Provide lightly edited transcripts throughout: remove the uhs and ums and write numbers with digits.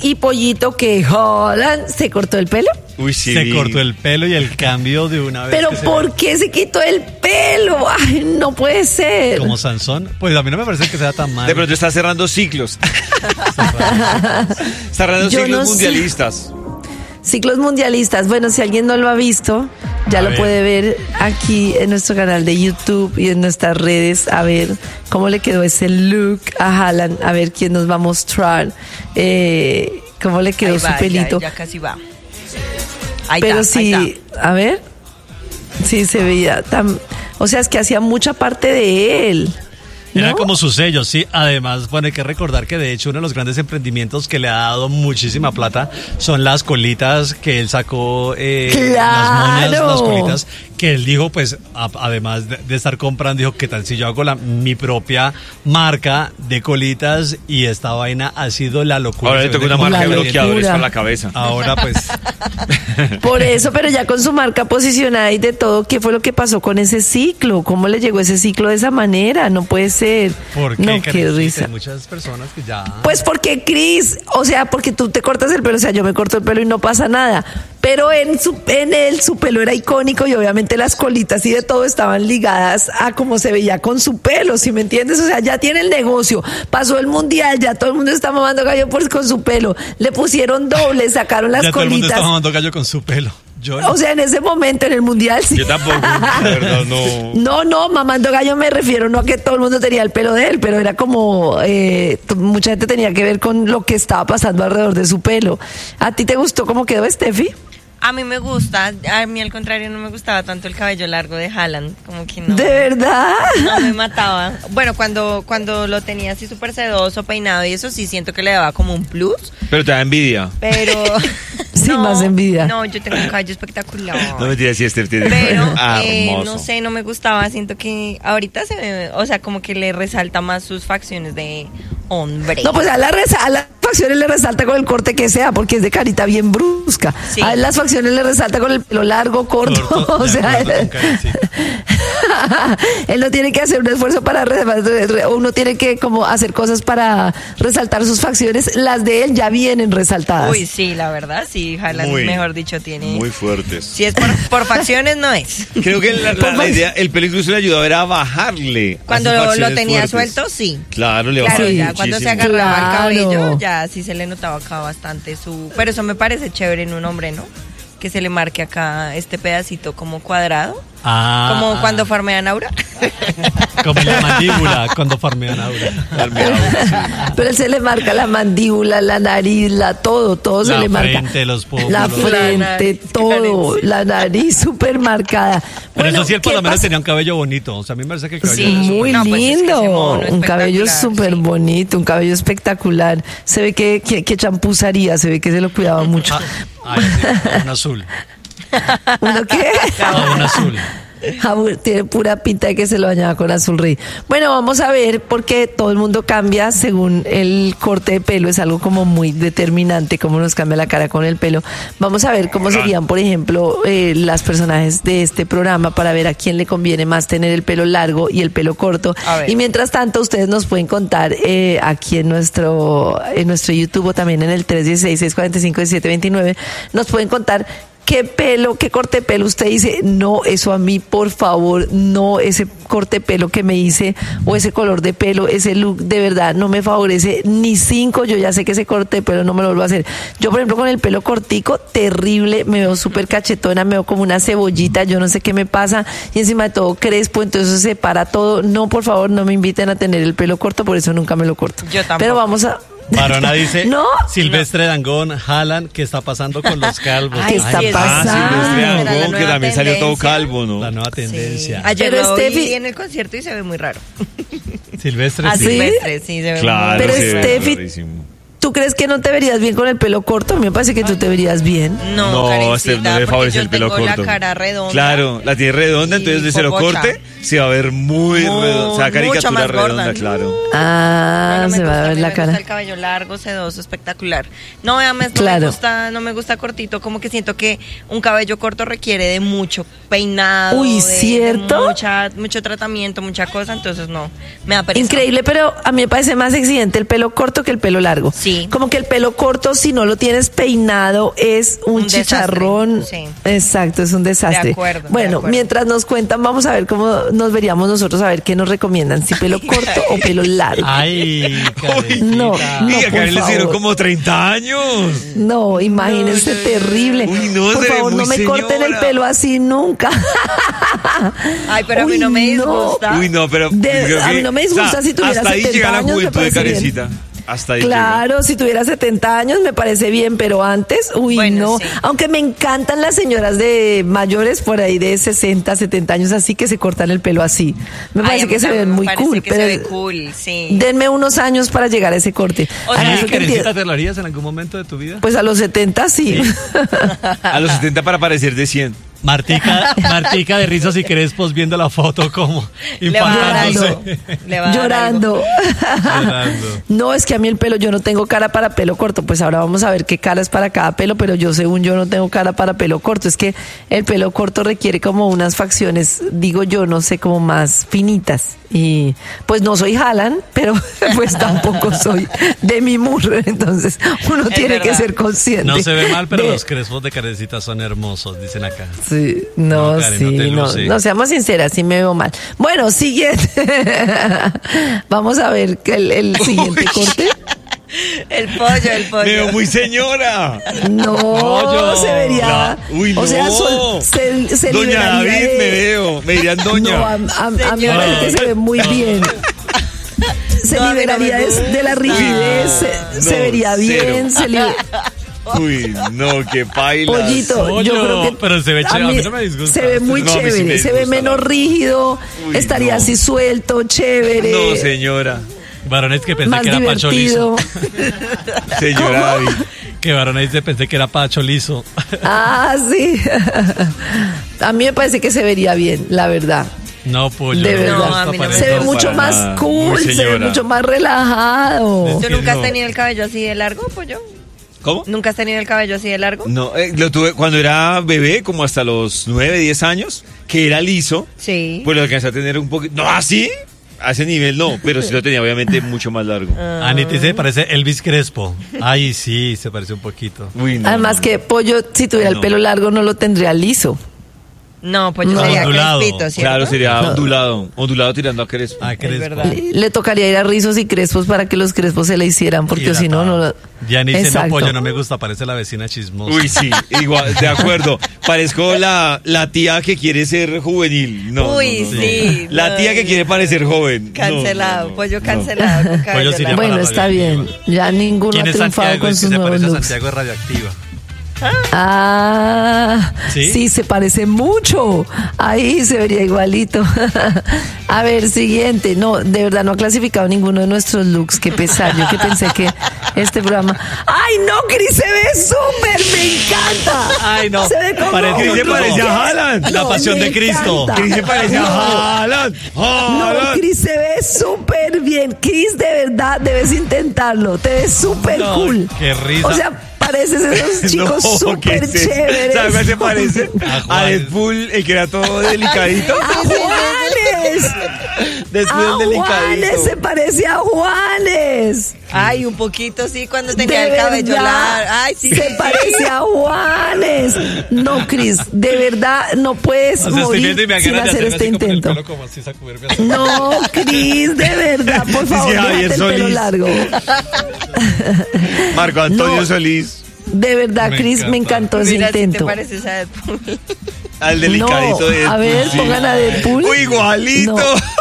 y Pollito que Haaland se cortó el pelo. Uy, sí. Se cortó el pelo y el cambio de una vez. Pero ¿por qué se quitó el pelo? Ay, no puede ser. Como Sansón. Pues a mí no me parece que sea tan mal. De pronto está cerrando ciclos. Está cerrando ciclos mundialistas. Ciclos mundialistas. Bueno, si alguien no lo ha visto, ya lo puede ver aquí en nuestro canal de YouTube y en nuestras redes, a ver cómo le quedó ese look a Haaland, a ver quién nos va a mostrar cómo le quedó su pelito. Ya casi va. Pero sí, a ver, sí se veía tan, o sea, es que hacía mucha parte de él. ¿No? Era como su sello, sí. Además, bueno, hay que recordar que de hecho uno de los grandes emprendimientos que le ha dado muchísima plata son las colitas que él sacó, las moñas, las colitas, que él dijo, pues, además de estar comprando, dijo, ¿qué tal si yo hago mi propia marca de colitas? Y esta vaina ha sido la locura. Ahora le toca una marca de bloqueadores para la cabeza. Ahora, pues... Por eso, pero ya con su marca posicionada y de todo, ¿qué fue lo que pasó con ese ciclo? ¿Cómo le llegó ese ciclo de esa manera? No puede ser. ¿Por qué? No, qué risa. Hay muchas personas que ya... Pues porque Cris, o sea, porque tú te cortas el pelo, o sea, yo me corto el pelo y no pasa nada. Pero su pelo era icónico y obviamente las colitas y de todo estaban ligadas a cómo se veía con su pelo, ¿sí me entiendes? O sea, ya tiene el negocio, pasó el mundial, ya todo el mundo está mamando gallo con su pelo. Le pusieron doble, sacaron las ya colitas. Todo el mundo está mamando gallo con su pelo. Yo no. O sea, en ese momento en el mundial sí. Yo tampoco, la verdad, no. No, mamando gallo me refiero no a que todo el mundo tenía el pelo de él, pero era como mucha gente tenía que ver con lo que estaba pasando alrededor de su pelo. ¿A ti te gustó cómo quedó, Steffi? A mí me gusta, a mí al contrario no me gustaba tanto el cabello largo de Haaland, como que no. ¿De verdad? No me mataba. Bueno, cuando lo tenía así súper sedoso, peinado y eso sí siento que le daba como un plus. Pero te da envidia. Pero... Sí, no, más envidia. No, yo tengo un cabello espectacular. No mentira, sí, Steph tiene pero hermoso. no sé, no me gustaba. Siento que ahorita se ve, o sea, como que le resalta más sus facciones de hombre. No, pues a las facciones le resalta con el corte que sea, porque es de carita bien brusca. Sí. A las facciones le resalta con el pelo largo, corto. O sea, él no tiene que hacer un esfuerzo para uno tiene que como hacer cosas para resaltar sus facciones. Las de él ya vienen resaltadas. Uy, sí, la verdad, sí, Haaland, mejor dicho, tiene muy fuertes. Si es por facciones, no es. Creo que la idea, el pelo incluso le ayudó a bajarle. Cuando lo tenía suelto, sí. Claro, le bajó ya muchísimo. cuando se agarraba el cabello, ya sí se le notaba acá bastante pero eso me parece chévere en un hombre, ¿no? Que se le marque acá este pedacito como cuadrado. Como cuando farmean Aura. Como la mandíbula cuando farmean Aura. Pero él se le marca la mandíbula, la nariz, todo se le marca. La frente, los pómulos. La frente, todo. La nariz súper marcada. Pero eso sí, él por lo menos tenía un cabello bonito. O sea, a mí me parece que el cabello es muy lindo. Pues un cabello súper bonito, un cabello espectacular. Se ve que champú usaría, se ve que se lo cuidaba mucho. Un azul. ¿Uno qué? Un azul. Tiene pura pinta de que se lo bañaba con azul rey. Bueno, vamos a ver, porque todo el mundo cambia según el corte de pelo, es algo como muy determinante, cómo nos cambia la cara con el pelo. Vamos a ver cómo serían, por ejemplo, las personajes de este programa para ver a quién le conviene más tener el pelo largo y el pelo corto. Y mientras tanto, ustedes nos pueden contar aquí en nuestro YouTube o también en el 316-645-1729, nos pueden contar qué corte de pelo usted dice, no, eso a mí, por favor, no, ese corte de pelo que me hice, o ese color de pelo, ese look, de verdad, no me favorece ni 5, yo ya sé que ese corte de pelo no me lo vuelvo a hacer. Yo, por ejemplo, con el pelo cortico, terrible, me veo súper cachetona, me veo como una cebollita, yo no sé qué me pasa, y encima de todo crespo, entonces se separa todo. No, por favor, no me inviten a tener el pelo corto, por eso nunca me lo corto. Yo tampoco. Pero vamos a... Barona dice, ¿no? Silvestre Dangond, Haaland, ¿qué está pasando con los calvos? ¿Qué está pasando? Silvestre Dangond, que también salió todo calvo, ¿no? La nueva tendencia. Sí. Ayer lo vi en el concierto y se ve muy raro. Silvestre, ¿sí? Silvestre, sí, se ve claro, muy raro. Pero Steffi, ¿tú crees que no te verías bien con el pelo corto? A mí me parece que tú te verías bien. No, Steph, no le favorece el pelo corto. La cara redonda. Claro, la tiene redonda, entonces de se lo corte, se va a ver muy redonda. O sea, caricatura redonda, claro. Se va a ver la cara. Me gusta el cabello largo, sedoso, espectacular. No, además no me gusta cortito, como que siento que un cabello corto requiere de mucho peinado. Uy, ¿cierto? De mucho tratamiento, mucha cosa, entonces no, me da pereza. Increíble, pero a mí me parece más exigente el pelo corto que el pelo largo. Sí. Sí. Como que el pelo corto, si no lo tienes peinado, es un chicharrón. Desastre. Sí. Exacto, es un desastre. De acuerdo, bueno, mientras nos cuentan, vamos a ver cómo nos veríamos nosotros, a ver qué nos recomiendan, si pelo corto o pelo largo. Ay, no, y a Karen le hicieron como 30 años. No, imagínense, terrible. Uy, no, por favor, no me corten el pelo así nunca. Ay, pero a mí no me disgusta. Uy, no, pero a mí no me disgusta si tuviera 70 años. Hasta ahí llega la juventud de Karencita. Karencita. Hasta ahí claro, llega. Si tuviera 70 años me parece bien, pero antes, no. Sí. Aunque me encantan las señoras de mayores por ahí de 60, 70 años así que se cortan el pelo así. Me parece que se ven muy cool. Pero se ve cool, sí. Denme unos años para llegar a ese corte. O sea, Karencita, ¿te lo harías en algún momento de tu vida? Pues a los 70 sí. A los 70 para parecer de 100. Martica de rizos y crespos viendo la foto como impactándose. Llorando. No, es que a mí el pelo, yo no tengo cara para pelo corto. Pues ahora vamos a ver qué cara es para cada pelo, pero yo según yo no tengo cara para pelo corto. Es que el pelo corto requiere como unas facciones, digo yo, no sé, como más finitas. Y pues no soy Haaland, pero pues tampoco soy Demi Moore. Entonces uno tiene que ser consciente. No se ve mal, pero los crespos de Karencita son hermosos, dicen acá. Sí, no, seamos sinceras, sí me veo mal. Bueno, siguiente. Vamos a ver el siguiente corte. El pollo. Me veo muy señora. No, se vería. No. Uy, no. O sea, se Doña David me veo. Me dirían doña. No, a mí me parece que se ve muy bien. Se liberaría de la rigidez, se vería bien, Uy, no, qué paila. Pollito, yo creo que pero se ve chévere, a mí no me disgusta. Se ve muy chévere, se ve menos rígido, estaría así suelto, chévere. No, señora. Varones que pensé más que era Pacho liso. Señora David. Que varones pensé que era Pacho liso. Ah, sí. A mí me parece que se vería bien, la verdad. No, pollo. De verdad. No, se ve mucho más cool, se ve mucho más relajado. ¿Tú nunca has tenido el cabello así de largo, pollo? ¿Cómo? ¿Nunca has tenido el cabello así de largo? No, lo tuve cuando era bebé, como hasta los 9, 10 años, que era liso. Sí. Pues lo alcancé a tener un poquito. No, así. A ese nivel no, pero sí lo tenía obviamente mucho más largo. Anita se parece Elvis Crespo. Ay, sí, se parece un poquito. Uy, no, además que pollo, si tuviera el pelo largo, no lo tendría liso. No, pues sería ondulado. crespito, ¿cierto? Claro, sería ondulado tirando a crespo. Ah, crespo. Le tocaría ir a rizos y crespos para que los crespos se le hicieran, porque si no, no. Ya ni dice, no, pollo, no me gusta, parece la vecina chismosa. Uy, sí, igual, de acuerdo. Parezco la tía que quiere ser juvenil. No, uy, no. sí. La tía que quiere parecer joven. Cancelado, pollo cancelado. Con Pollo sería bueno, está bien. Ya ninguno ha triunfado con sus nuevos looks. Santiago es Radioactiva. Sí, se parece mucho. Ahí se vería igualito. A ver, siguiente. No, de verdad no ha clasificado ninguno de nuestros looks. Qué pesar. Yo que pensé que este programa. ¡Ay, no, Cris! Se ve súper. Me encanta. Ay, no. Se ve como Cris se parece a Haaland. La pasión de Cristo. Cris se parece a Haaland. No, Cris se ve súper bien. Cris, de verdad, debes intentarlo. Te ves súper cool. Qué risa. O sea, pareces esos chicos súper chéveres. ¿Sabes qué se parece? A Deadpool, el que era todo delicadito. ¡A Juanes! Deadpool delicadito. Juanes, se parece a Juanes. Ay, un poquito sí, cuando tenía el cabello largo. Ay, sí. Se parece a Juanes. No, Cris, de verdad no puedes morir sin hacer este intento. No, Cris, de verdad, por favor, déjate el pelo largo. Marco Antonio Solís. De verdad, Cris, me encantó ese intento. Si te pareces a Deadpool. Al delicadito de Deadpool. A ver, pongan a Deadpool. Uy, igualito.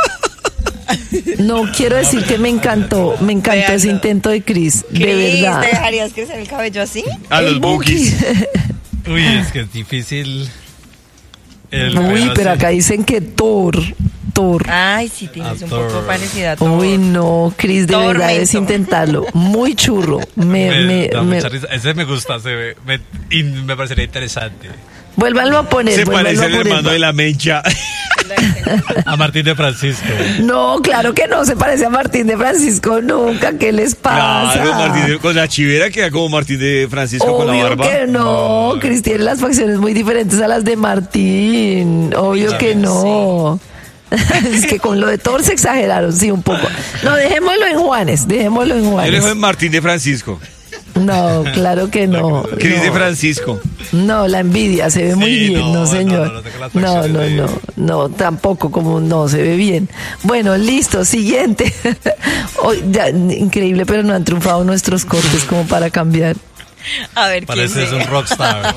No, quiero decir que me encantó ese intento de Cris, de verdad. ¿Te dejarías crecer el cabello así? A los bookies. Uy, es que es difícil. Uy, pero acá dicen que Thor. Ay, sí, tienes un poco parecida a Thor. Uy, no, Cris, de verdad debes intentarlo. Muy churro. Ese me gusta, y me parecería interesante. Vuélvanlo a poner. Se parece al hermano de la Mencha. A Martín de Francisco. No, claro que no se parece a Martín de Francisco nunca. ¿Qué les pasa? Claro, Martín con la chivera queda como Martín de Francisco. Obvio con la barba. Que no, Cris tiene las facciones muy diferentes a las de Martín. Obvio que no. Es que con lo de Thor se exageraron, sí, un poco. No, dejémoslo en Juanes. Yo le dejo en Martín de Francisco. No, claro que no. ¿Qué dice Francisco? No, la envidia, se ve muy bien, no señor. No, tampoco, como no, se ve bien. Bueno, listo, siguiente. Increíble, pero no han triunfado nuestros cortes como para cambiar. A ver, parece es un rockstar.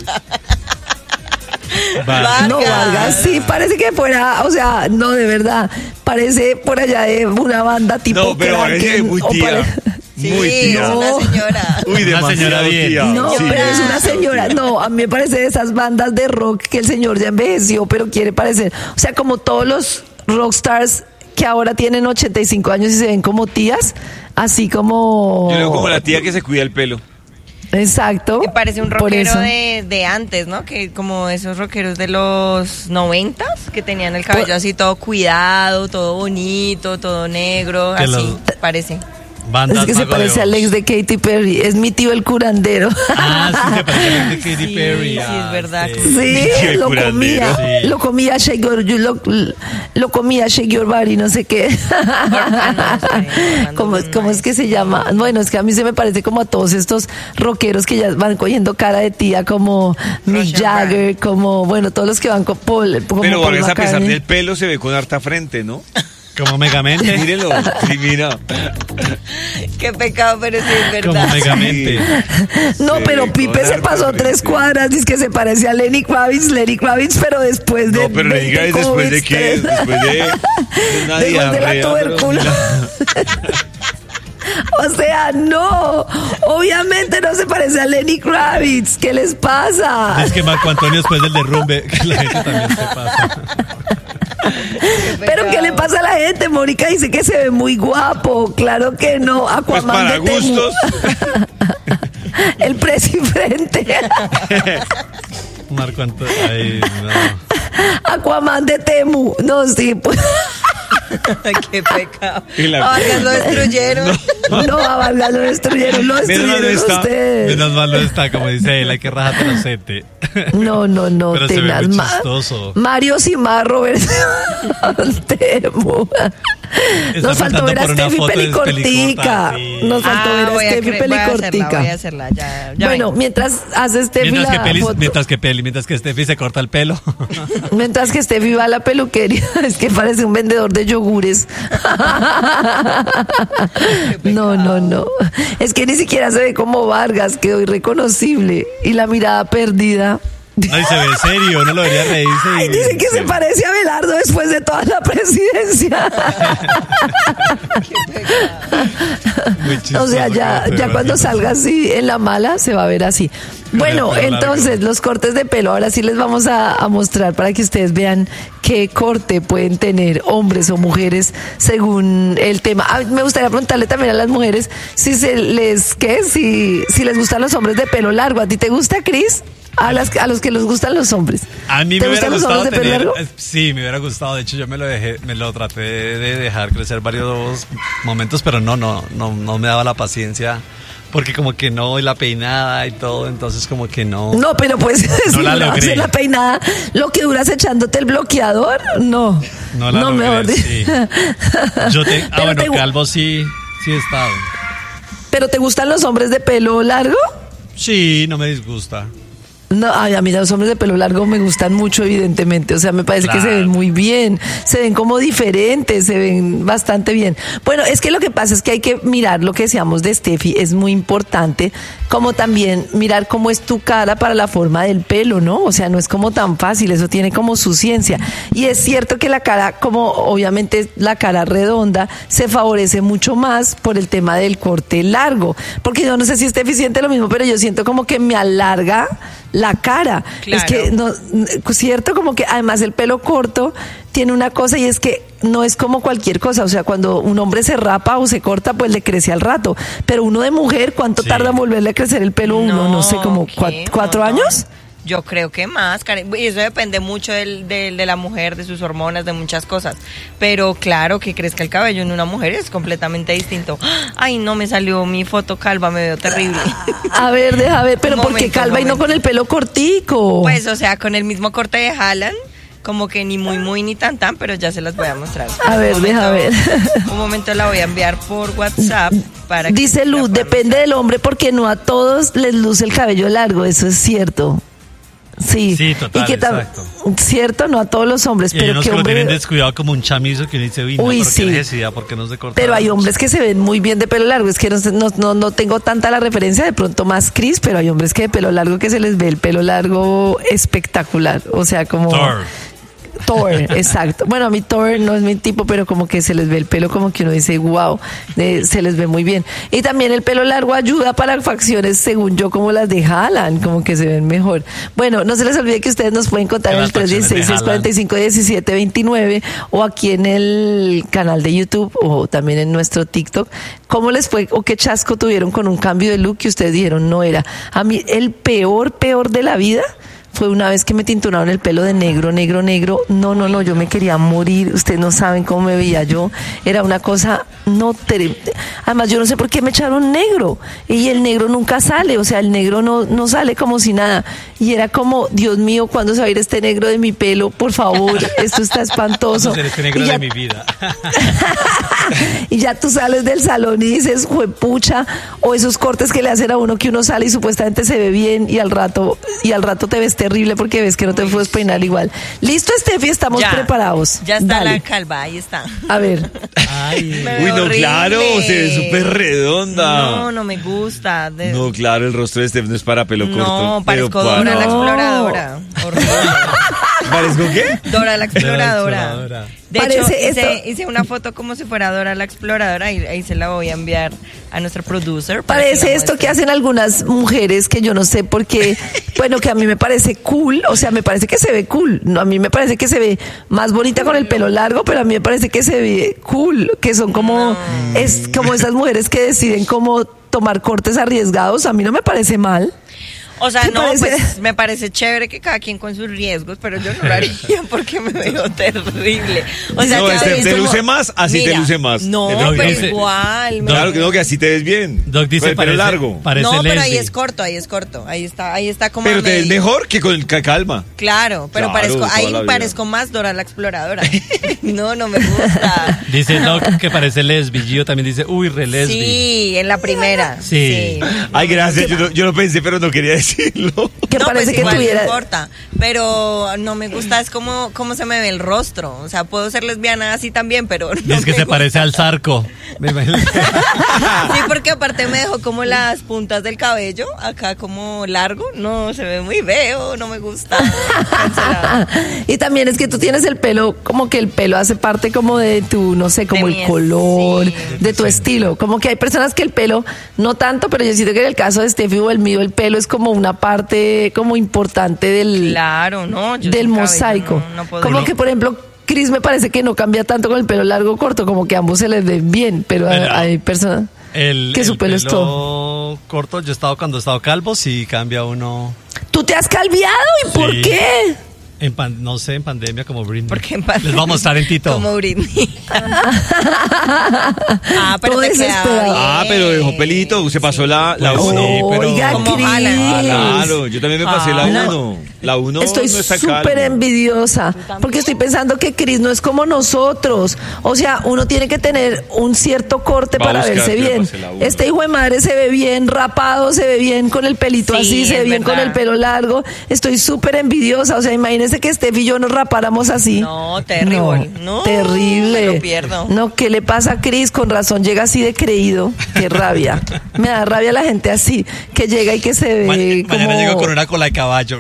Vargas. No, Vargas sí, parece que fuera, o sea, no, de verdad, parece por allá de una banda tipo. No, pero parece muy tía. Sí, muy tía. Es una señora. Uy, una señora bien. Tía. No, sí, pero es una señora. No, a mí me parece de esas bandas de rock que el señor ya envejeció, pero quiere parecer. O sea, como todos los rockstars que ahora tienen 85 años y se ven como tías, así como. Yo veo como la tía que se cuida el pelo. Exacto. Me parece un rockero de antes, ¿no? Que como esos rockeros de los 90s, que tenían el cabello así todo cuidado, todo bonito, todo negro, que así parece. Es que se parece al ex de Katy Perry. Es mi tío el curandero. Ah, sí, se parece al ex de Katy Perry. Sí, es verdad. Sí, lo comía Shake Your Body, no sé qué. ¿Cómo es que se llama? Bueno, es que a mí se me parece como a todos estos rockeros que ya van cogiendo cara de tía, como Mick Jagger, como, bueno, todos los que van con Paul. Pero Vargas, a pesar del pelo, se ve con harta frente, ¿no? Como Megamente. Mírenlo, sí, mira. Qué pecado, pero sí es verdad. Como Megamente. No, pero Pipe se pasó 3 cuadras, dice que se parece a Lenny Kravitz, pero después de. No, pero Lenny Kravitz, ¿después de qué? Después de la tuberculosis. O sea, no, obviamente no se parece a Lenny Kravitz. ¿Qué les pasa? Es que Marco Antonio después del derrumbe, que la gente también se pasa. Pero ¿qué le pasa a la gente? Mónica dice que se ve muy guapo. Claro que no. Aquaman pues para de Temu. gustos. El presidente. Marco Antonio. Ay, no. Aquaman de Temu. No, sí, pues. Qué pecado. A Vargas lo destruyeron. No, a Vargas lo destruyeron. Lo destruyeron ustedes. Menos mal no está, como dice él, hay que rajarte la sete. No. Pero se ve muy chistoso. Mario Cimarro versus Temu. Nos faltó ver a Steffi Pelicortica. Nos faltó ver a Steffi Pelicortica. Voy a hacerla, ya bueno, mientras hace Steffi mientras que Steffi se corta el pelo. Mientras que Steffi va a la peluquería. Es que parece un vendedor de yogures. No. Es que ni siquiera se ve como Vargas, quedó irreconocible. Y la mirada perdida. Ay, se ve serio, no lo debería reírse. Ay, dice que se parece a Abelardo después de toda la presidencia. O sea, ya cuando salga así en la mala se va a ver así. Bueno, entonces los cortes de pelo, ahora sí les vamos a mostrar para que ustedes vean qué corte pueden tener hombres o mujeres según el tema. Me gustaría preguntarle también a las mujeres si les gustan los hombres de pelo largo. ¿A ti te gusta, Cris? A los que les gustan los hombres. A mí me hubiera gustado tener. Sí, me hubiera gustado. De hecho, yo me lo traté de dejar crecer varios momentos, pero no me daba la paciencia. Porque como que no, y la peinada y todo, entonces como que no. No, pero pues no la logré. La peinada, lo que duras echándote el bloqueador, no. No la logré, sí. Calvo sí he estado. ¿Pero te gustan los hombres de pelo largo? Sí, no me disgusta. No, a mí los hombres de pelo largo me gustan mucho, evidentemente. O sea, me parece que se ven muy bien. Se ven como diferentes, se ven bastante bien. Bueno, es que lo que pasa es que hay que mirar lo que decíamos de Steffi. Es muy importante, como también mirar cómo es tu cara para la forma del pelo, ¿no? O sea, no es como tan fácil, eso tiene como su ciencia. Y es cierto que la cara, como obviamente la cara redonda, se favorece mucho más por el tema del corte largo. Porque yo no sé si Steffi siente lo mismo, pero yo siento como que me alarga la cara. Claro. Es que no, cierto, como que además el pelo corto tiene una cosa, y es que no es como cualquier cosa. O sea, cuando un hombre se rapa o se corta, pues le crece al rato, pero uno de mujer, ¿cuánto tarda en volverle a crecer el pelo? No sé, como 4 años. Yo creo que más, Karen. Y eso depende mucho de la mujer, de sus hormonas, de muchas cosas. Pero claro, que crezca el cabello en una mujer es completamente distinto. Ay, no, me salió mi foto calva, me veo terrible. A ver, deja ver, pero ¿por qué calva y no con el pelo cortico? Pues, o sea, con el mismo corte de Haaland, como que ni muy ni tan, pero ya se las voy a mostrar. A ver, deja ver. Un momento la voy a enviar por WhatsApp para que... Dice Luz, depende del hombre porque no a todos les luce el cabello largo, eso es cierto. Sí, total, exacto. Cierto, no a todos los hombres, y hay pero unos que lo hombre... tienen descuidado como un chamizo que uno dice, Uy, sí. ¿qué necesidad? ¿Por qué no se corta? Pero hay hombres que se ven muy bien de pelo largo, es que no tengo tanta la referencia, de pronto más Chris, pero hay hombres que de pelo largo que se les ve el pelo largo espectacular, o sea, como... Thor, exacto. Bueno, a mí Thor no es mi tipo, pero como que se les ve el pelo como que uno dice, wow, se les ve muy bien. Y también el pelo largo ayuda para facciones, según yo, como las de Haaland, como que se ven mejor. Bueno, no se les olvide que ustedes nos pueden contar en el 316-645-1729 o aquí en el canal de YouTube o también en nuestro TikTok. ¿Cómo les fue o qué chasco tuvieron con un cambio de look que ustedes dijeron no era? A mí el peor de la vida fue una vez que me tinturaron el pelo de negro. No, yo me quería morir. Ustedes no saben cómo me veía yo. Era una cosa además, yo no sé por qué me echaron negro. Y el negro nunca sale. O sea, el negro no sale como si nada. Y era como, Dios mío, ¿cuándo se va a ir este negro de mi pelo? Por favor, esto está espantoso. Este negro de mi vida. Y ya tú sales del salón y dices, juepucha, o esos cortes que le hacen a uno que uno sale y supuestamente se ve bien y al rato te ves terrible porque ves que no te puedes peinar igual. Listo, Steffi, estamos preparados. Ya está. Dale. La calva, ahí está. A ver. Uy, no, horrible. Claro, se ve súper redonda. No me gusta. No, claro, el rostro de Steffi no es para pelo corto. No, parezco Dora la exploradora. Horrible. ¿Parezco qué? Dora la exploradora. De hecho, hice una foto como si fuera Dora la exploradora y ahí se la voy a enviar a nuestro producer. Parece esto que hacen algunas mujeres que yo no sé por qué, bueno, que a mí me parece cool, o sea, me parece que se ve cool. No, a mí me parece que se ve más bonita con el pelo largo, pero a mí me parece que se ve cool, que son como, es como esas mujeres que deciden como tomar cortes arriesgados. A mí no me parece mal. O sea, no, pues me parece chévere que cada quien con sus riesgos, pero yo no lo haría porque me veo terrible. O sea, no, te luce más, así mira, te luce más. No, pero dice, igual. Claro que no, que así te ves bien. Doc dice, pero largo. No, pero ahí es corto. Ahí está como. Pero te ves mejor que con calma. Claro, pero parezco más Dora la exploradora. No me gusta. Dice Doc que parece lesbi. Gio también dice, uy, re lesbi. Sí, en la primera. Sí. Ay, gracias. Yo lo pensé, pero no quería decirlo. Que parece pues que igual tuviera. No importa, pero no me gusta es cómo se me ve el rostro. O sea, puedo ser lesbiana así también, pero no es que se parece al Zarco. Sí, porque aparte me dejó como las puntas del cabello acá como largo. No, se ve muy feo, no me gusta. Y también es que tú tienes el pelo, como que el pelo hace parte como de tu, no sé, como el color, sí, de tu estilo. Como que hay personas que el pelo, no tanto, pero yo siento que en el caso de Steffi o el mío, el pelo es como una parte como importante del, del mosaico. No como que, por ejemplo, Chris me parece que no cambia tanto con el pelo largo o corto, como que a ambos se les ve bien, pero hay personas que su pelo es todo corto. Yo cuando he estado calvo, sí cambia uno. ¿Tú te has calviado? ¿Y por qué? No sé, en pandemia como Britney. Porque en pandemia. Les vamos a mostrar en Tito. Como Britney. Pero te queda pero dejó pelito, se pasó la 1. Oiga, claro, yo también me pasé la 1. La 1 estoy no está súper envidiosa, porque estoy pensando que Cris no es como nosotros. O sea, uno tiene que tener un cierto corte para verse bien. Este hijo de madre se ve bien rapado, se ve bien con el pelito así, se ve bien con el pelo largo. Estoy súper envidiosa, o sea, imagínense que Steffi y yo nos rapáramos así. No, terrible. No, terrible. Me lo pierdo. No, ¿qué le pasa a Cris? Con razón llega así de creído. Qué rabia. Me da rabia la gente así, que llega y que se ve Mañana llego con una cola de caballo.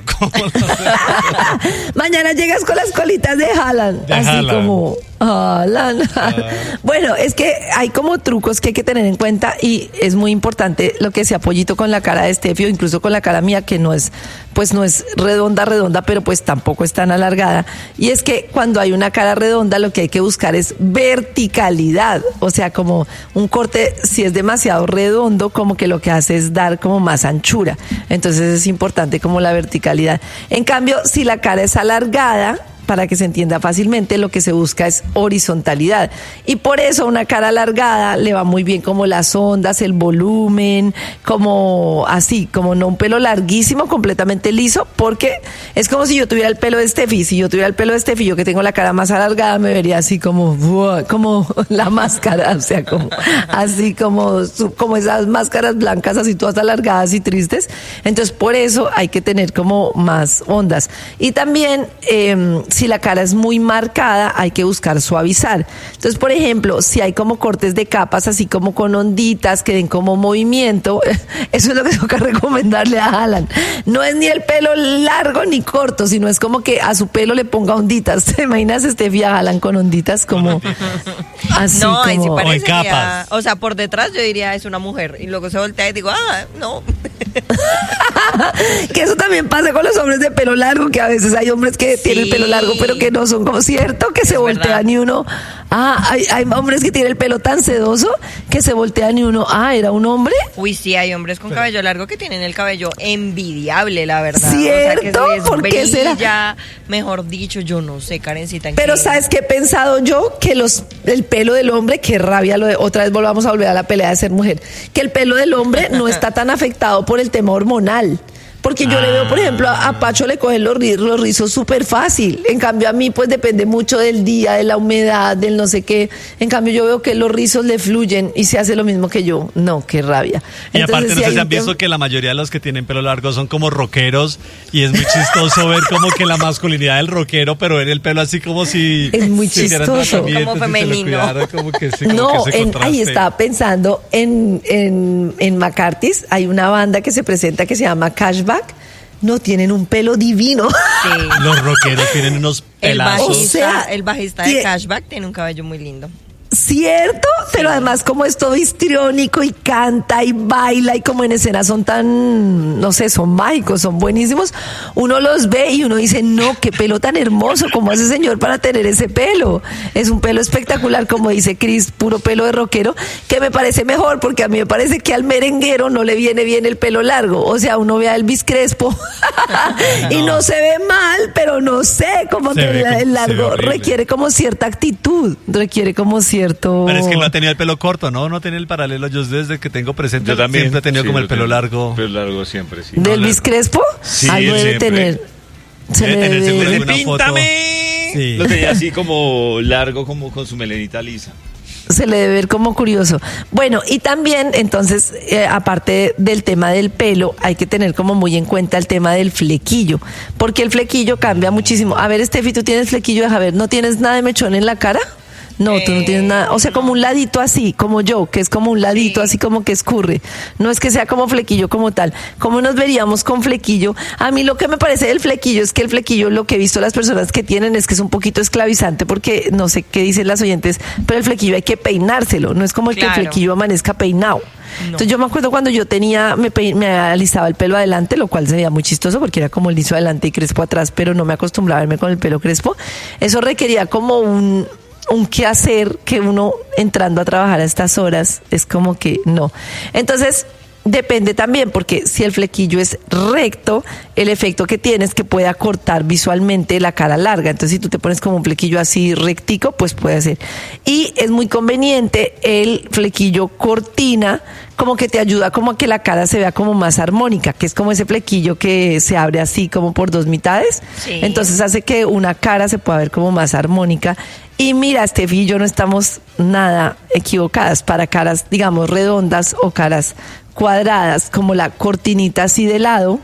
Mañana llegas con las colitas de Haaland. Así como Haaland. Bueno, es que hay como trucos que hay que tener en cuenta y es muy importante lo que sea Pollito con la cara de Steffi o incluso con la cara mía, que no es redonda, pero pues tampoco es tan alargada. Y es que cuando hay una cara redonda lo que hay que buscar es verticalidad. O sea, como un corte, si es demasiado redondo, como que lo que hace es dar como más anchura. Entonces es importante como la verticalidad. En cambio, si la cara es alargada, para que se entienda fácilmente, lo que se busca es horizontalidad. Y por eso una cara alargada le va muy bien como las ondas, el volumen, como así, como no un pelo larguísimo, completamente liso, porque es como si yo tuviera el pelo de Steffi. Si yo tuviera el pelo de Steffi, yo que tengo la cara más alargada, me vería así como la máscara, o sea, como así como esas máscaras blancas, así todas alargadas y tristes. Entonces, por eso hay que tener como más ondas. Y también, si la cara es muy marcada, hay que buscar suavizar. Entonces, por ejemplo, si hay como cortes de capas, así como con onditas que den como movimiento, eso es lo que toca recomendarle a Alan. No es ni el pelo largo ni corto, sino es como que a su pelo le ponga onditas. ¿Te imaginas Steffi a Alan con onditas como así? No, ahí sí como parece capas. o sea, por detrás yo diría es una mujer. Y luego se voltea y digo, no. Que eso también pasa con los hombres de pelo largo, que a veces hay hombres que tienen el pelo largo pero que no son como cierto, que se voltean y uno, hay hombres que tienen el pelo tan sedoso que se voltean y uno, ¿era un hombre? Uy, sí, hay hombres con cabello largo que tienen el cabello envidiable, la verdad. ¿Cierto? O sea, que ¿Por qué será? Mejor dicho, yo no sé, Karencita. Pero ¿sabes qué he pensado yo? Que el pelo del hombre, qué rabia, otra vez volvamos a volver a la pelea de ser mujer, que el pelo del hombre no está tan afectado por el tema hormonal. Porque yo le veo, por ejemplo, a Pacho le cogen los rizos súper fácil. En cambio, a mí, pues, depende mucho del día, de la humedad, del no sé qué. En cambio, yo veo que los rizos le fluyen y se hace lo mismo que yo. No, qué rabia. Y aparte, no sé si han visto que la mayoría de los que tienen pelo largo son como rockeros y es muy chistoso ver como que la masculinidad del rockero, pero ver el pelo así como si... Es muy chistoso. Como femenino. Ahí estaba pensando en McCarthy's. Hay una banda que se presenta que se llama Cashback. No, tienen un pelo divino. Sí. Los rockeros tienen unos pelazos. El bajista de Cashback tiene un cabello muy lindo. ¿Cierto? Sí. Pero además como es todo histriónico y canta y baila y como en escena son tan, no sé, son mágicos, son buenísimos. Uno los ve y uno dice, no, qué pelo tan hermoso, ¿cómo hace señor para tener ese pelo? Es un pelo espectacular, como dice Cris, puro pelo de rockero, que me parece mejor porque a mí me parece que al merenguero no le viene bien el pelo largo. O sea, uno ve a Elvis Crespo y no se ve mal, pero no sé, como que el largo requiere como cierta actitud, requiere como cierto. Pero es que no tenía el pelo corto, ¿no? No tenía el paralelo. Yo desde que tengo presente, yo también, siempre he tenido como el pelo largo. Pelo largo siempre, sí. ¿De Elvis Crespo? Sí, algo debe tener. Se le debe ¡Píntame! Sí. Lo tenía así como largo, como con su melenita lisa. Se le debe ver como curioso. Bueno, y también, entonces, aparte del tema del pelo, hay que tener como muy en cuenta el tema del flequillo, porque el flequillo cambia muchísimo. A ver, Steffi, ¿tú tienes flequillo de Javier? ¿No tienes nada de mechón en la cara? No, tú no tienes nada, o sea, como un ladito así, como yo, que es como un ladito así como que escurre. No es que sea como flequillo como tal. ¿Cómo nos veríamos con flequillo? A mí lo que me parece del flequillo es que el flequillo, lo que he visto las personas que tienen es que es un poquito esclavizante porque no sé qué dicen las oyentes, pero el flequillo hay que peinárselo, no es como que el flequillo amanezca peinado. No. Entonces yo me acuerdo cuando yo me alisaba el pelo adelante, lo cual se veía muy chistoso porque era como liso adelante y crespo atrás, pero no me acostumbraba a verme con el pelo crespo. Eso requería como un quehacer que uno entrando a trabajar a estas horas es como que no. Entonces depende también, porque si el flequillo es recto, el efecto que tiene es que puede acortar visualmente la cara larga. Entonces si tú te pones como un flequillo así rectico, pues puede ser. Y es muy conveniente el flequillo cortina, como que te ayuda como a que la cara se vea como más armónica, que es como ese flequillo que se abre así como por dos mitades. Sí. Entonces hace que una cara se pueda ver como más armónica. Y mira, Steffi y yo no estamos nada equivocadas para caras, digamos, redondas o caras cuadradas, como la cortinita así de lado.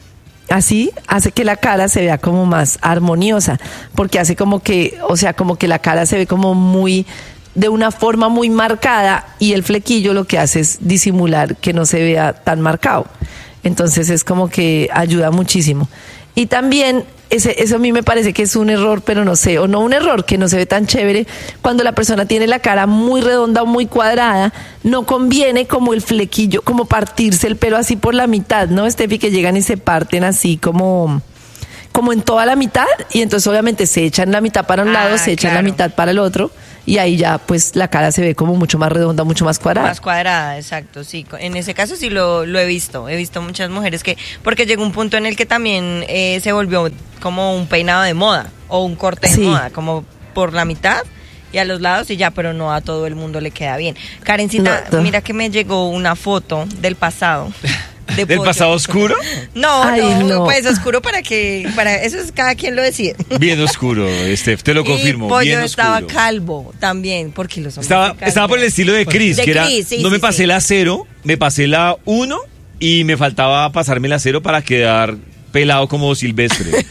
Así hace que la cara se vea como más armoniosa, porque hace como que, o sea, como que la cara se ve como muy, de una forma muy marcada, y el flequillo lo que hace es disimular que no se vea tan marcado. Entonces es como que ayuda muchísimo. Y también eso a mí me parece que es un error, pero no sé, o no un error, que no se ve tan chévere. Cuando la persona tiene la cara muy redonda o muy cuadrada, no conviene como el flequillo, como partirse el pelo así por la mitad, ¿no, Steffi? Que llegan y se parten así como en toda la mitad, y entonces obviamente se echan la mitad para un lado, se echan la mitad para el otro, y ahí ya pues la cara se ve como mucho más redonda, mucho más cuadrada. Más cuadrada, exacto, sí. En ese caso sí lo he visto. He visto muchas mujeres porque llegó un punto en el que también se volvió como un peinado de moda o un corte de moda, como por la mitad y a los lados y ya, pero no a todo el mundo le queda bien. Karencita, mira que me llegó una foto del pasado. ¿Del pasado oscuro? No, pues oscuro para eso es cada quien lo decide. Bien oscuro, te lo confirmo. Y Pollo bien estaba oscuro. calvo también, porque los hombres estaba por el estilo de Chris, que era, no me pasé la 0, me pasé la 1 y me faltaba pasarme la 0 para quedar pelado como Silvestre.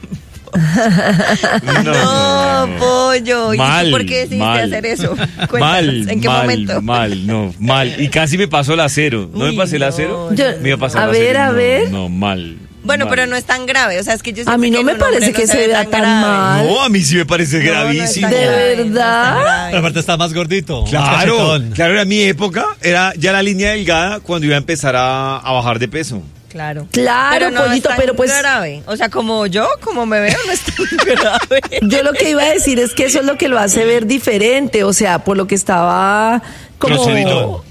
No, Pollo. Mal, ¿Y tú por qué decidiste hacer eso? Cuéntanos, ¿en qué momento? Mal. Y casi me pasó la 0. ¿No me pasé la 0? Me iba a pasar la 0. A ver. No, mal. Bueno, pero no es tan grave, o sea, es que yo a mí no me parece que se vea tan mal. No, a mí sí me parece gravísimo. ¿De verdad? Pero aparte está más gordito. Claro, era mi época, era ya la línea delgada cuando iba a empezar a bajar de peso. Claro, pero no Pollito, pero pues grave. O sea, como me veo, no es tan grave. Yo lo que iba a decir es que eso es lo que lo hace ver diferente, o sea, por lo que estaba como Grosserito.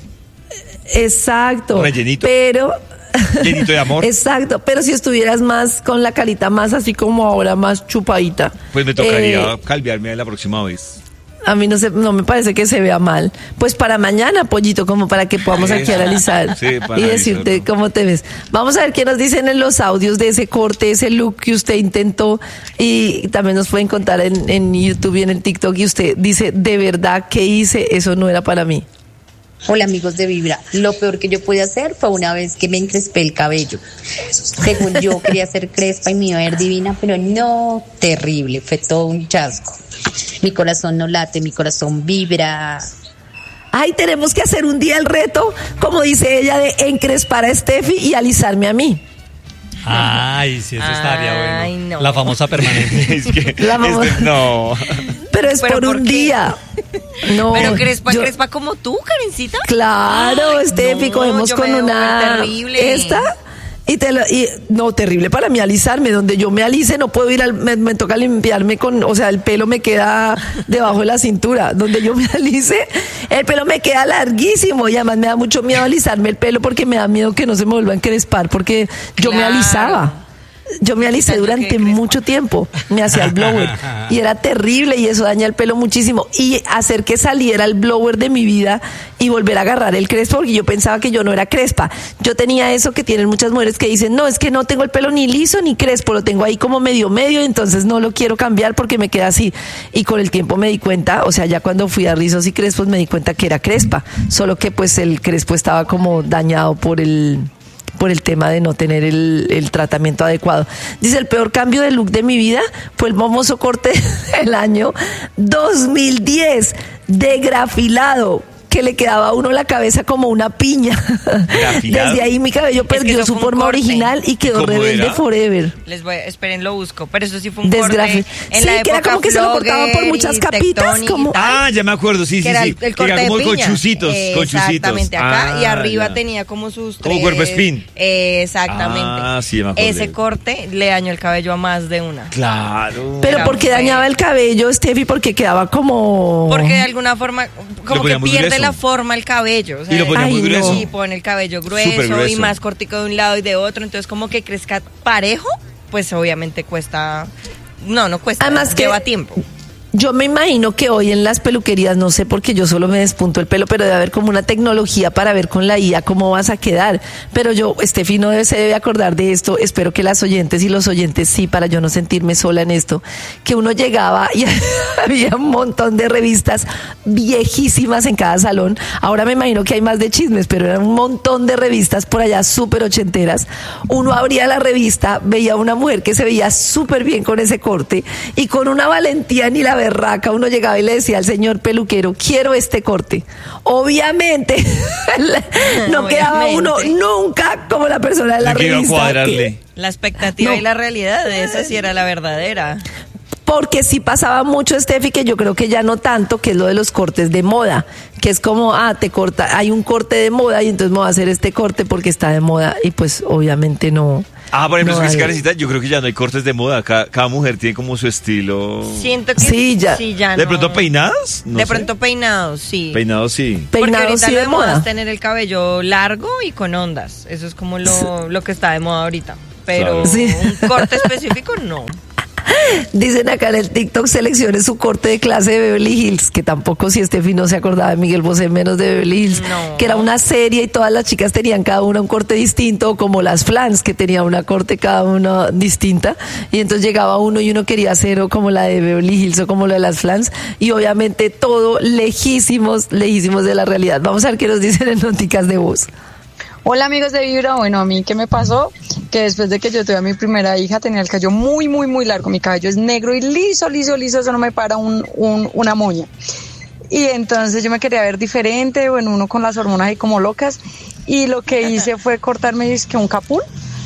Exacto. Rellenito. Pero llenito de amor. Exacto, pero si estuvieras más con la carita más así como ahora, más chupadita. Pues me tocaría calviarme la próxima vez. A mí no me parece que se vea mal. Pues para mañana, Pollito, como para que podamos aquí analizar y decirte cómo te ves. Vamos a ver qué nos dicen en los audios de ese corte, ese look que usted intentó, y también nos pueden contar en YouTube y en el TikTok, y usted dice, de verdad que hice, eso no era para mí. Hola amigos de Vibra, lo peor que yo pude hacer fue una vez que me encrespé el cabello. Según yo quería ser crespa y me iba a ver divina, pero no, terrible, fue todo un chasco. Mi corazón no late, mi corazón vibra. Ay, tenemos que hacer un día el reto, como dice ella, de encrespar a Steffi y alisarme a mí. Ay, sí, eso estaría bueno. No. La famosa permanente. Es que, no. Pero es por un día. No. Pero crespa como tú, Karencita. Claro, Steffi, cogemos con una terrible. No, terrible para mí alisarme. Donde yo me alice no puedo ir me toca limpiarme el pelo me queda debajo de la cintura. Donde yo me alice, el pelo me queda larguísimo, y además me da mucho miedo alisarme el pelo porque me da miedo que no se me vuelva a encrespar, porque yo me alisaba. Yo me alicé durante mucho tiempo, me hacía el blower y era terrible, y eso daña el pelo muchísimo, y hacer que saliera el blower de mi vida y volver a agarrar el crespo, porque yo pensaba que yo no era crespa. Yo tenía eso que tienen muchas mujeres que dicen, no, es que no tengo el pelo ni liso ni crespo, lo tengo ahí como medio, entonces no lo quiero cambiar porque me queda así. Y con el tiempo me di cuenta, o sea, ya cuando fui a rizos y crespos me di cuenta que era crespa, solo que pues el crespo estaba como dañado por el tema de no tener el tratamiento adecuado. Dice, el peor cambio de look de mi vida fue el famoso corte del año 2010, degrafilado, que le quedaba a uno la cabeza como una piña. Desde ahí mi cabello perdió su forma original y quedó rebelde forever. Esperen, lo busco, pero eso sí fue un corte en la época, que era como que se lo cortaban por muchas capitas, como ya me acuerdo, sí. Era el corte de como piña. con chusitos. Exactamente, acá y arriba tenía como sus como cuerpo spin. Exactamente. Sí, me acuerdo. Ese corte le dañó el cabello a más de una. Claro. Pero ¿por qué dañaba el cabello, Steffi? Porque quedaba como... Porque de alguna forma como que pierde la forma el cabello, o sea, y lo ponía muy grueso. Y pone el cabello grueso y más cortico de un lado y de otro, entonces como que crezca parejo, pues obviamente cuesta, no cuesta, además lleva tiempo. Yo me imagino que hoy en las peluquerías, no sé porque yo solo me despunto el pelo, pero debe haber como una tecnología para ver con la IA cómo vas a quedar. Pero Steffi no se debe acordar de esto, espero que las oyentes y los oyentes sí, para yo no sentirme sola en esto, que uno llegaba y había un montón de revistas viejísimas en cada salón. Ahora me imagino que hay más de chismes, pero eran un montón de revistas por allá súper ochenteras. Uno abría la revista, veía a una mujer que se veía súper bien con ese corte y con una valentía ni la berraca, uno llegaba y le decía al señor peluquero, quiero este corte. Obviamente no quedaba uno nunca como la persona de la revista. La expectativa y la realidad de esa sí era la verdadera. Porque sí pasaba mucho, Steffi, que yo creo que ya no tanto, que es lo de los cortes de moda, que es como, hay un corte de moda y entonces me voy a hacer este corte porque está de moda, y pues obviamente no Por ejemplo, No, es que Karencita, yo creo que ya no hay cortes de moda. Cada mujer tiene como su estilo. Siento que Sí, ya. ¿De pronto peinados? No de sé. pronto peinados, sí. Peinados, sí. Porque Peinado ahorita sí lo de de moda moda. es tener el cabello largo y con ondas. Eso es como lo que está de moda ahorita. Pero Sí. un corte específico, no. Dicen acá en el TikTok, seleccione su corte de clase de Beverly Hills, que tampoco si Steffi no se acordaba de Miguel Bosé, menos de Beverly Hills, No. que era una serie y todas las chicas tenían cada una un corte distinto, como las Flans, que tenía una corte cada una distinta, y entonces llegaba uno y uno quería hacer o como la de Beverly Hills o como la de las Flans, y obviamente todo lejísimos de la realidad. Vamos a ver qué nos dicen en noticas de voz. Hola amigos de Vibra, bueno, a mí ¿qué me pasó? Que después de que yo tuve a mi primera hija tenía el cabello muy largo, mi cabello es negro y liso, eso no me para una moña. Y entonces yo me quería ver diferente, bueno, uno con las hormonas ahí como locas, y lo que hice fue cortarme un capul,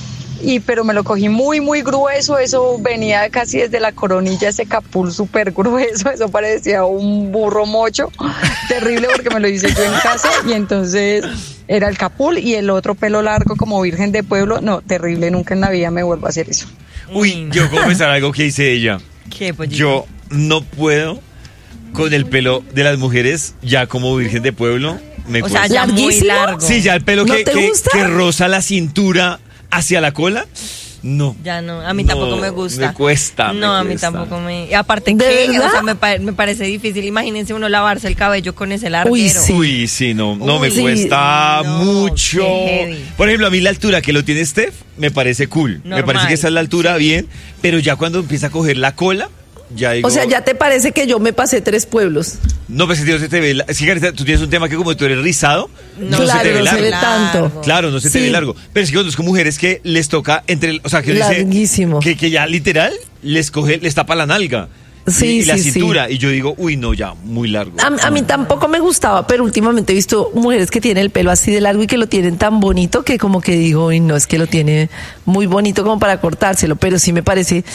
pero me lo cogí muy grueso, eso venía casi desde la coronilla, ese capul súper grueso, eso parecía un burro mocho, terrible porque me lo hice yo en casa, y entonces era el capul y el otro pelo largo como virgen de pueblo, no, terrible, nunca en la vida me vuelvo a hacer eso. Uy, yo voy a confesar algo que hice ella. ¿Qué, pollito? Yo no puedo con el pelo de las mujeres ya como virgen de pueblo. Me O sea, cuesta. ya muy ¿Larguísimo? largo. Sí, ya el pelo ¿No que, te que, gusta? que roza la cintura hacia la cola. No. Ya no, a mí No, tampoco me gusta. me cuesta, No, me a mí cuesta. tampoco me... Y aparte ¿De que, verdad? o sea, me parece difícil. Imagínense uno lavarse el cabello con ese larguero. Uy, sí. Uy, sí, no me Sí. cuesta No, mucho. qué heavy. Por ejemplo, a mí la altura que lo tiene Steph me parece cool. Me Normal. parece que esa es la altura bien, pero ya cuando empieza a coger la cola, ya digo... O sea, ¿ya te parece que yo me pasé 3 pueblos? No, pues no se te ve... Es que, Carita, tú tienes un tema que como tú eres rizado, no Claro, se te ve no se largo. ve tanto. Claro, no se te Sí. ve largo. Pero es que conozco mujeres que les toca o sea, que Larguísimo. dice que ya literal les tapa la nalga. Sí, y la sí, sí. cintura. Y yo digo, uy, no, ya, muy largo. A mí tampoco me gustaba, pero últimamente he visto mujeres que tienen el pelo así de largo y que lo tienen tan bonito que como que digo, y no, es que lo tiene muy bonito como para cortárselo, pero sí me parece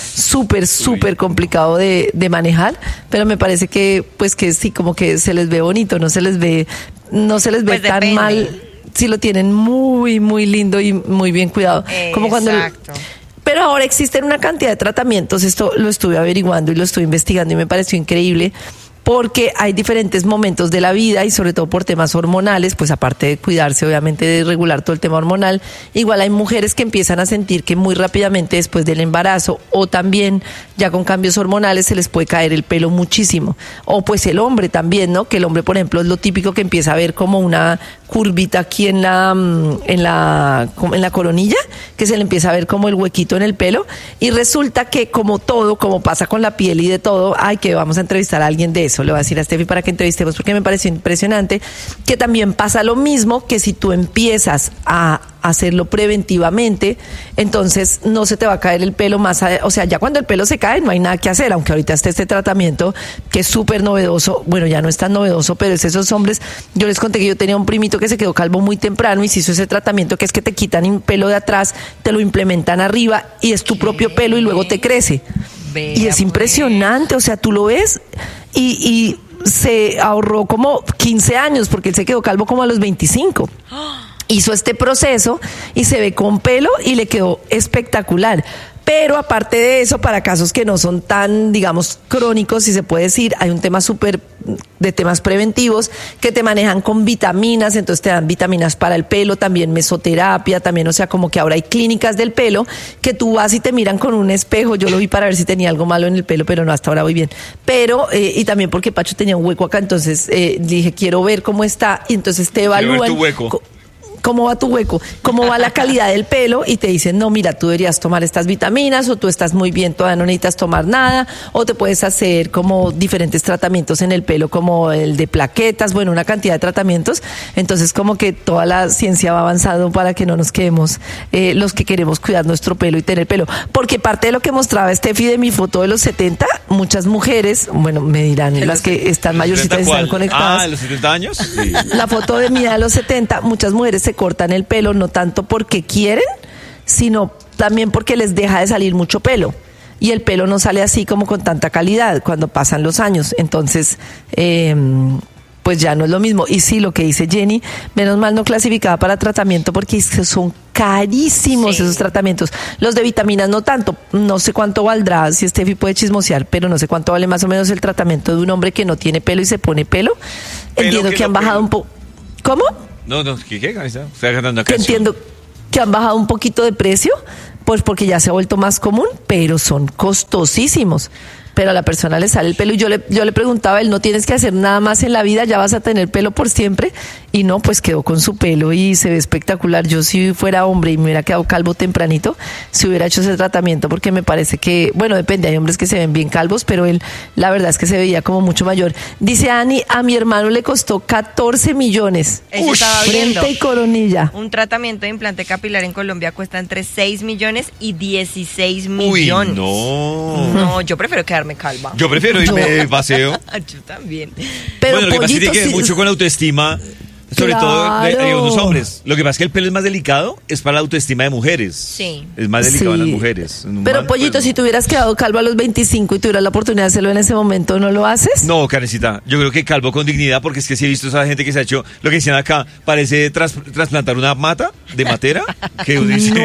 súper complicado de manejar, pero me parece que pues que sí, como que se les ve bonito, no se les ve Pues tan depende. mal si lo tienen muy lindo y muy bien cuidado. Como cuando Exacto. Pero ahora existen una cantidad de tratamientos, esto lo estuve averiguando y lo estuve investigando y me pareció increíble, porque hay diferentes momentos de la vida y sobre todo por temas hormonales, pues aparte de cuidarse, obviamente de regular todo el tema hormonal, igual hay mujeres que empiezan a sentir que muy rápidamente después del embarazo o también ya con cambios hormonales se les puede caer el pelo muchísimo. O pues el hombre también, ¿no? Que el hombre, por ejemplo, es lo típico que empieza a ver como una curvita aquí en la coronilla, que se le empieza a ver como el huequito en el pelo, y resulta que como todo, como pasa con la piel y de todo, que vamos a entrevistar a alguien de eso, le voy a decir a Steffi para que entrevistemos porque me pareció impresionante, que también pasa lo mismo, que si tú empiezas a hacerlo preventivamente, entonces no se te va a caer el pelo o sea, ya cuando el pelo se cae no hay nada que hacer, aunque ahorita esté este tratamiento que es súper novedoso, bueno, ya no es tan novedoso, pero es esos hombres, yo les conté que yo tenía un primito que se quedó calvo muy temprano y se hizo ese tratamiento que es que te quitan el pelo de atrás, te lo implementan arriba y es tu propio pelo y luego te crece. Vea, Y es impresionante, o sea, tú lo ves y se ahorró como 15 años porque él se quedó calvo como a los 25. Hizo este proceso y se ve con pelo y le quedó espectacular. Pero aparte de eso, para casos que no son tan, digamos, crónicos, si se puede decir, hay un tema súper de temas preventivos que te manejan con vitaminas, entonces te dan vitaminas para el pelo, también mesoterapia, también, o sea, como que ahora hay clínicas del pelo que tú vas y te miran con un espejo. Yo lo vi para ver si tenía algo malo en el pelo, pero no, hasta ahora voy bien. Pero, y también porque Pacho tenía un hueco acá, entonces dije, quiero ver cómo está, y entonces te evalúan. Quiero ver tu hueco. ¿Cómo va tu hueco? ¿Cómo va la calidad del pelo? Y te dicen, no, mira, tú deberías tomar estas vitaminas, o tú estás muy bien, todavía no necesitas tomar nada, o te puedes hacer como diferentes tratamientos en el pelo, como el de plaquetas, bueno, una cantidad de tratamientos. Entonces, como que toda la ciencia va avanzando para que no nos quedemos los que queremos cuidar nuestro pelo y tener pelo. Porque parte de lo que mostraba Steffi de mi foto de los 70, muchas mujeres, bueno, me dirán, las que están mayorcitas y están conectadas. ¿los 70 años? Sí. La foto de mía de los 70, muchas mujeres se cortan el pelo no tanto porque quieren, sino también porque les deja de salir mucho pelo. Y el pelo no sale así como con tanta calidad cuando pasan los años. Entonces, pues ya no es lo mismo. Y sí, lo que dice Jenny, menos mal no clasificaba para tratamiento porque son carísimos esos tratamientos. Los de vitaminas no tanto, no sé cuánto valdrá, si Steffi puede chismosear, pero no sé cuánto vale más o menos el tratamiento de un hombre que no tiene pelo y se pone pelo. Entiendo que han bajado un poco. ¿Cómo? No, ¿qué? Estoy cantando acá. Entiendo que han bajado un poquito de precio, pues porque ya se ha vuelto más común, pero son costosísimos. Pero a la persona le sale el pelo y yo le preguntaba, él no tienes que hacer nada más en la vida, ya vas a tener pelo por siempre, y no, pues quedó con su pelo y se ve espectacular. Yo si fuera hombre y me hubiera quedado calvo tempranito, si hubiera hecho ese tratamiento, porque me parece que, bueno, depende, hay hombres que se ven bien calvos, pero él, la verdad es que se veía como mucho mayor. Dice Ani, a mi hermano le costó 14 millones. Eso estaba viendo. Frente y coronilla. Un tratamiento de implante capilar en Colombia cuesta entre 6 millones y 16 millones. No, yo prefiero quedarme calva. Yo prefiero irme de paseo. Yo también. Pero bueno, lo que pasa es que tiene que ver mucho con la autoestima, sobre todo de los hombres. Lo que pasa es que el pelo es más delicado, es para la autoestima de mujeres. Sí. Es más delicado en las mujeres. Pero Pollito, si te hubieras quedado calvo a los 25 y tuvieras la oportunidad de hacerlo en ese momento, ¿no lo haces? No, Karencita, yo creo que calvo con dignidad, porque es que sí he visto a esa gente que se ha hecho, lo que decían acá, parece trasplantar una mata de matera, que uno dice,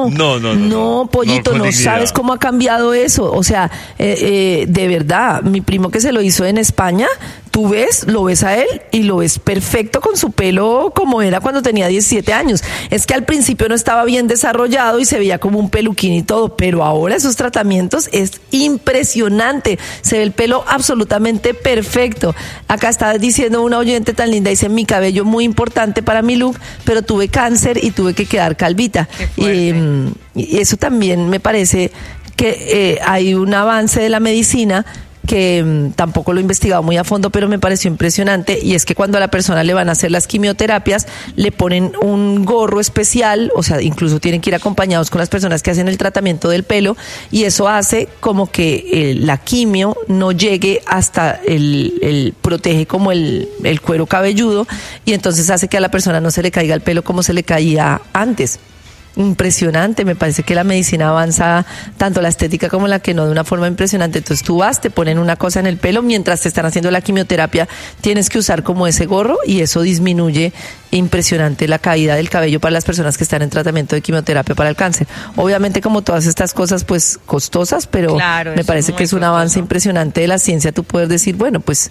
no, Pollito, no sabes cómo ha cambiado eso. O sea, de verdad, mi primo que se lo hizo en España, tú lo ves a él y lo ves perfecto con su pelo como era cuando tenía 17 años. Es que al principio no estaba bien desarrollado y se veía como un peluquín y todo, pero ahora esos tratamientos es impresionante. Se ve el pelo absolutamente perfecto. Acá está diciendo una oyente tan linda, dice, mi cabello muy importante para mi look, pero tuve cáncer y tuve que quedar calvita. Y eso también me parece que hay un avance de la medicina que tampoco lo he investigado muy a fondo, pero me pareció impresionante, y es que cuando a la persona le van a hacer las quimioterapias, le ponen un gorro especial, o sea, incluso tienen que ir acompañados con las personas que hacen el tratamiento del pelo, y eso hace como que la quimio no llegue hasta protege como el cuero cabelludo, y entonces hace que a la persona no se le caiga el pelo como se le caía antes. Impresionante, me parece que la medicina avanza, tanto la estética como la que no, de una forma impresionante. Entonces tú vas, te ponen una cosa en el pelo, mientras te están haciendo la quimioterapia tienes que usar como ese gorro, y eso disminuye impresionante la caída del cabello para las personas que están en tratamiento de quimioterapia para el cáncer. Obviamente, como todas estas cosas, pues costosas, pero claro, me parece que es un avance impresionante de la ciencia, tú poder decir, bueno, pues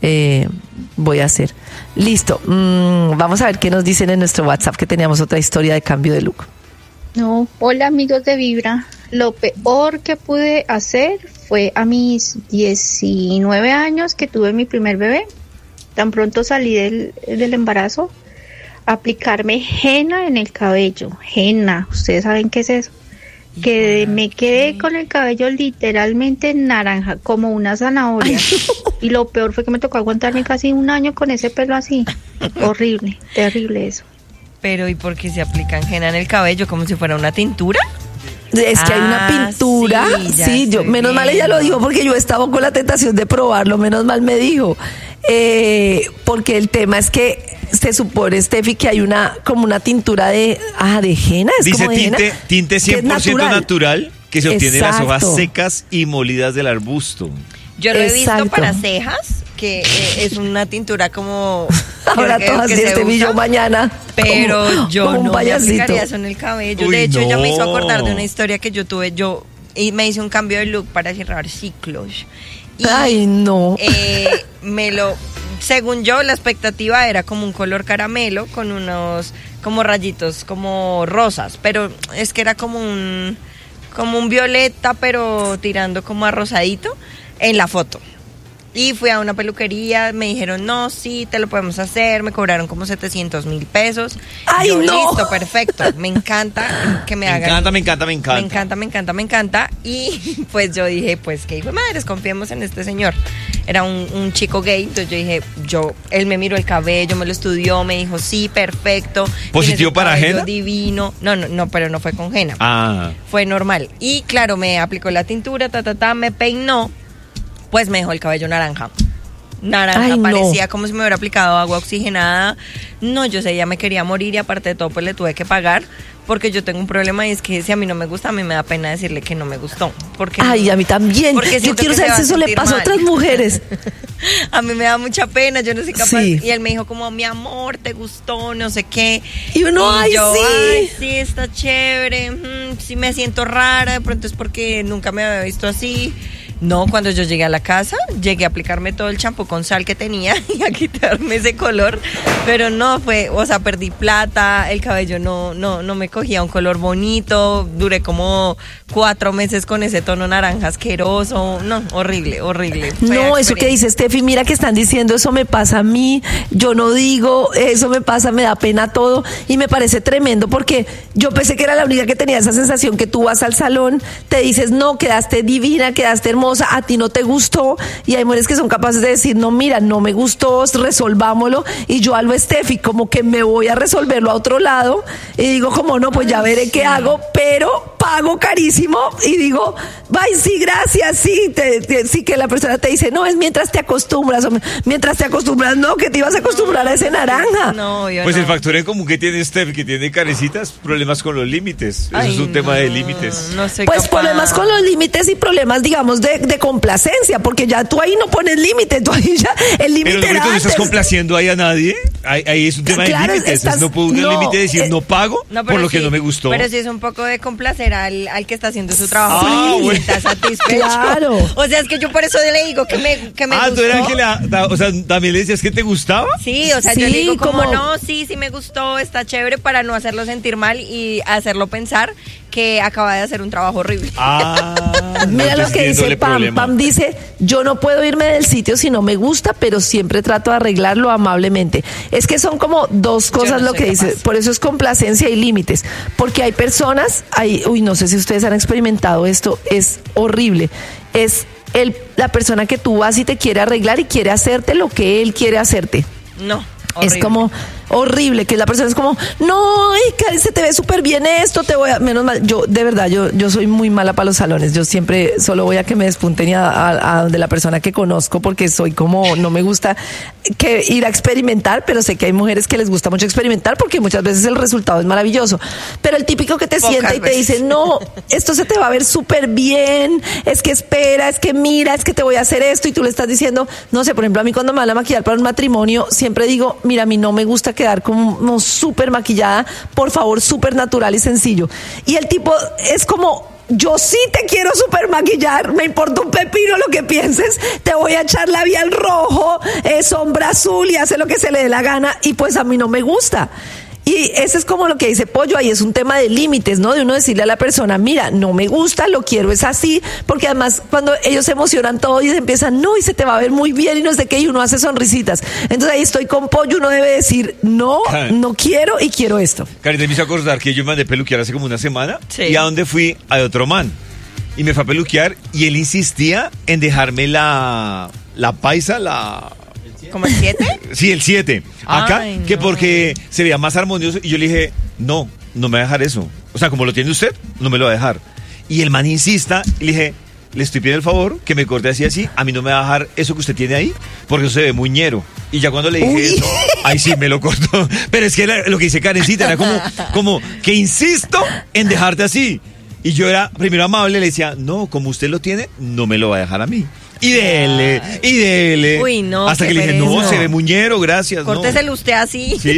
voy a hacer. Listo, vamos a ver qué nos dicen en nuestro WhatsApp, que teníamos otra historia de cambio de look. No, hola amigos de Vibra. Lo peor que pude hacer fue a mis 19 años que tuve mi primer bebé. Tan pronto salí del embarazo, aplicarme henna en el cabello. Henna, ¿ustedes saben qué es eso? Que me quedé con el cabello literalmente naranja, como una zanahoria. Y lo peor fue que me tocó aguantarme casi un año con ese pelo así. Horrible, terrible eso. Pero ¿y por qué se aplican henna en el cabello como si fuera una tintura? Es que hay una pintura, sí, yo menos mal ella lo dijo porque yo estaba con la tentación de probarlo, menos mal me dijo, porque el tema es que se supone, Steffi, que hay como una tintura de henna, es dice como de tinte 100% natural que se obtiene de las hojas secas y molidas del arbusto. Yo lo he visto para cejas, que es una tintura como... Ahora todas Steffi yo mañana. Pero yo como no me payasito. aplicaría eso en el cabello. De hecho, ella me hizo acordar de una historia que yo tuve. Y me hice un cambio de look para cerrar ciclos. Y, ay, no. Según yo, la expectativa era como un color caramelo con unos como rayitos como rosas, pero es que era como un violeta, pero tirando como a rosadito en la foto. Y fui a una peluquería, me dijeron, no, sí, te lo podemos hacer, me cobraron como 700,000 pesos. ¡Ay, yo, no! listo, perfecto, me encanta que me hagan. Me encanta. Y pues yo dije, pues qué hijo de madres, confiemos en este señor. Era un chico gay, entonces yo dije, él me miró el cabello, me lo estudió, me dijo, sí, perfecto. ¿Positivo para henna? Divino. No, pero no fue con henna. Fue normal. Y claro, me aplicó la tintura, me peinó. Pues me dejó el cabello naranja. naranja, parecía como si me hubiera aplicado agua oxigenada. No, yo sé, ya me quería morir y aparte de todo pues le tuve que pagar. Porque yo tengo un problema y es que si a mí no me gusta, a mí me da pena decirle que no me gustó. Porque ay, a mí también. Yo quiero saber si eso le pasa a otras mujeres. A mí me da mucha pena, yo no soy capaz. Sí. Y él me dijo como, mi amor, ¿te gustó? No sé qué. Y uno, ay, sí, está chévere. Sí me siento rara, de pronto es porque nunca me había visto así. No, cuando yo llegué a la casa, llegué a aplicarme todo el champú con sal que tenía y a quitarme ese color, pero no fue, o sea, perdí plata, el cabello no me cogía un color bonito, duré como 4 meses con ese tono naranja asqueroso, no, horrible. No, eso que dice Steffi, mira que están diciendo, eso me pasa a mí, yo no digo, eso me pasa, me da pena todo, y me parece tremendo porque yo pensé que era la única que tenía esa sensación que tú vas al salón, te dices, no, quedaste divina, quedaste hermosa, a ti no te gustó, y hay mujeres que son capaces de decir, no, mira, no me gustó, resolvámoslo, y yo a lo Steffi, como que me voy a resolverlo a otro lado, y digo como, no, pues ya veré qué hago, pero pago carísimo, y digo, ay, sí, gracias, sí, sí, que la persona te dice, no, es mientras te acostumbras, no, que te ibas a acostumbrar a ese naranja. No, yo pues no. el factor en común que tiene Steffi, que tiene carecitas, problemas con los límites, eso es un tema de límites. No sé, pues problemas con los límites y problemas, digamos, de complacencia, porque ya tú ahí no pones límite, tú ahí ya, el límite pero era no antes. estás complaciendo ahí a nadie, ahí es un tema Claro, de límites, no puedo un límite de decir no pago por lo que no me gustó. Pero sí es un poco de complacer al que está haciendo su trabajo. Bueno. Está satisfecho. Claro. O sea, es que yo por eso le digo que me gustó. ¿Tú eras que o sea, también le decías que te gustaba? Sí, o sea, Sí, yo le digo como, como- no, sí me gustó, está chévere para no hacerlo sentir mal y hacerlo pensar que acaba de hacer un trabajo horrible. Mira lo que dice Pam. Pam dice, yo no puedo irme del sitio si no me gusta, pero siempre trato de arreglarlo amablemente. Es que son como dos cosas no lo soy que dice. capaz. Por eso es complacencia y límites. Porque hay personas, no sé si ustedes han experimentado esto, es horrible. Es la persona que tú vas y te quiere arreglar y quiere hacerte lo que él quiere hacerte. No, horrible. Es como horrible, que la persona es como, no, ay, se te ve súper bien esto, menos mal, yo, de verdad, yo soy muy mala para los salones, yo siempre solo voy a que me despunten y a donde la persona que conozco, porque soy como, no me gusta ir a experimentar, pero sé que hay mujeres que les gusta mucho experimentar, porque muchas veces el resultado es maravilloso, pero el típico que te Pocas sienta y te veces. dice, no, esto se te va a ver súper bien, es que espera, es que mira, es que te voy a hacer esto, y tú le estás diciendo, no sé, por ejemplo, a mí cuando me van a maquillar para un matrimonio, siempre digo, mira, a mí no me gusta quedar como súper maquillada, por favor, súper natural y sencillo. Y el tipo es como, yo sí te quiero súper maquillar, me importa un pepino lo que pienses, te voy a echar labial rojo, sombra azul y hace lo que se le dé la gana, y pues a mí no me gusta. Y ese es como lo que dice Pollo, ahí es un tema de límites, ¿no? De uno decirle a la persona, mira, no me gusta, lo quiero es así, porque además cuando ellos se emocionan todo y se empiezan, no, y se te va a ver muy bien y no sé qué, y uno hace sonrisitas. Entonces ahí estoy con Pollo, uno debe decir, no quiero y quiero esto. Karen, me hizo acordar que yo mandé peluquear hace como una semana, Sí. y a donde fui, a otro man, y me fue a peluquear, y él insistía en dejarme la paisa, ¿Como el 7? Sí, el 7. Acá, Ay, que no. porque se veía más armonioso. Y yo le dije, no me va a dejar eso. O sea, como lo tiene usted, no me lo va a dejar. Y el man insista, y le dije, le estoy pidiendo el favor que me corte así. A mí no me va a dejar eso que usted tiene ahí, porque eso se ve muy ñero. Y ya cuando le dije eso, ahí sí me lo cortó. Pero es que lo que dice Karencita era como que insisto en dejarte así. Y yo era primero amable, le decía, no, como usted lo tiene, no me lo va a dejar a mí. Y dele. Uy, no, Hasta qué que le dije, pereza. no, se ve muñero, gracias. Córteselo usted así. Sí.